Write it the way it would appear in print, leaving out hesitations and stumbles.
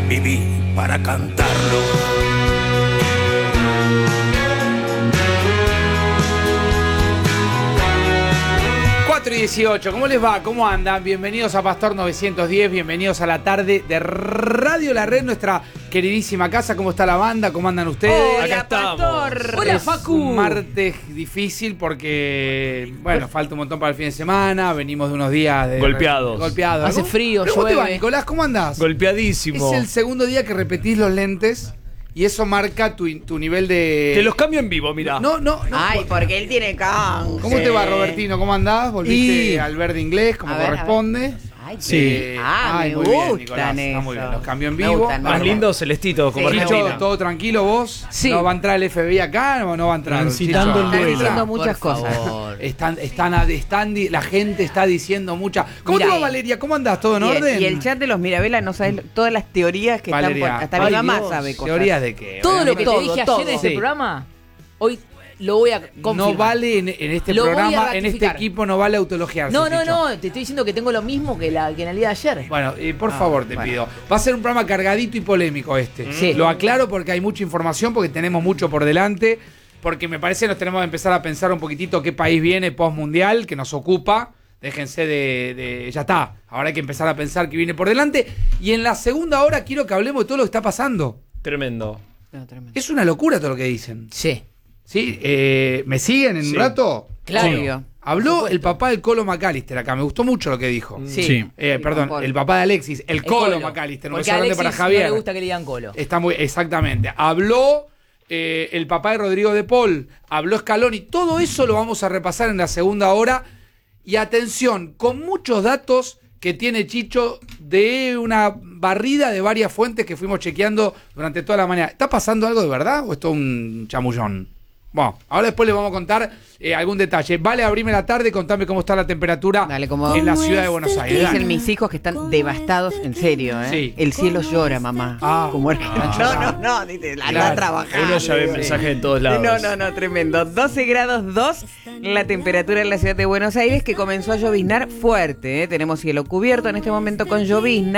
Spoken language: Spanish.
viví para cantarlo. 4:18, ¿cómo les va? ¿Cómo andan? Bienvenidos a Pastor 910, bienvenidos a la tarde de Radio La Red, nuestra queridísima casa. ¿Cómo está la banda? ¿Cómo andan ustedes? Hola, Acá Pastor. estamos. Hola, Es Facu. un martes difícil porque, bueno, falta un montón para el fin de semana, venimos de unos días golpeados. Hace frío, ¿Pero cómo te va, llueve. Nicolás? ¿Cómo andás? Golpeadísimo. Es el segundo día que repetís los lentes y eso marca tu nivel de... Te los cambio en vivo, mirá. No. Ay, porque él tiene canje. ¿Cómo te va, Robertino? ¿Cómo andás? ¿Volviste al verde inglés como A ver, corresponde? Ay, Sí. Me muy bien, gustan Nicolás, está muy bien. eso. Los cambio en Me vivo. gustan, Más lindo celestito, como Sí. Argentina. Chicho, ¿todo tranquilo vos? Sí. ¿No va a entrar el FBI acá o no va a entrar? Transitando Chicho? el Están duelo. diciendo Entra. muchas Por cosas. favor. La gente está diciendo muchas. ¿Cómo Mira, te va, Valeria? ¿Cómo andás? ¿Todo en Bien, orden? y el chat de los Mirabela no sabes todas las teorías que Valeria. están por... Hasta Ay, mi mamá Dios, sabe cosas. ¿Teorías de qué? Todo lo que Obviamente. te dije todo. ayer en este Sí. programa, hoy lo voy a confirmar. No vale en este Lo voy a programa, en este ratificar. equipo no vale autologiarse. No, Chicho. te estoy diciendo que tengo lo mismo que en el día de ayer. Bueno, por favor, te pido. Va a ser un programa cargadito y polémico este. Sí. Lo aclaro porque hay mucha información, porque tenemos mucho por delante, porque me parece que nos tenemos que empezar a pensar un poquitito qué país viene post-mundial, que nos ocupa. Déjense de... Ya está. Ahora hay que empezar a pensar qué viene por delante. Y en la segunda hora quiero que hablemos de todo lo que está pasando. Tremendo. No, tremendo. Es una locura todo lo que dicen. Sí. ¿Sí? ¿Me siguen en Sí. un rato? Claro. Obvio. Habló el papá del Colo McAllister acá. Me gustó mucho lo que dijo. Sí. Perdón, Con Paul. el papá de Alexis, el Colo McAllister. No me Porque sé a dónde Alexis para no Javier. le gusta que le digan Colo. Está muy, exactamente. Habló el papá de Rodrigo de Paul, habló Scaloni. Todo eso lo vamos a repasar en la segunda hora. Y atención, con muchos datos que tiene Chicho de una barrida de varias fuentes que fuimos chequeando durante toda la mañana. ¿Está pasando algo de verdad o es todo un chamullón? Bueno, ahora después les vamos a contar algún detalle. Vale, abrime la tarde, contame cómo está la temperatura Dale, como- en la ciudad de Buenos Aires. Dicen Dale. mis hijos que están devastados, en serio, ¿eh? Sí. El cielo llora, mamá. Ah. Como es. Ah. No, dice, anda Claro. a trabajar. Uno ya ve dice. mensajes en todos lados. No, tremendo. 12 grados 2 la temperatura en la ciudad de Buenos Aires, que comenzó a lloviznar fuerte, ¿eh? Tenemos cielo cubierto en este momento con llovizna.